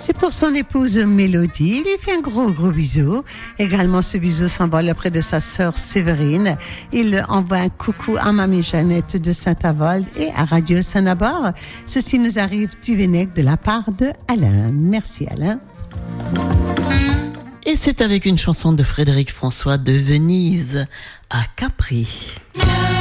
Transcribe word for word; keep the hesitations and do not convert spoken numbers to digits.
C'est pour son épouse Mélodie. Il lui fait un gros, gros bisou. Également, ce bisou s'envole auprès de sa sœur Séverine. Il envoie un coucou à Mamie Jeannette de Saint-Avold et à Radio Saint-Nabord. Ceci nous arrive du Vennec de la part de Alain. Merci Alain. Et c'est avec une chanson de Frédéric François de Venise à Capri.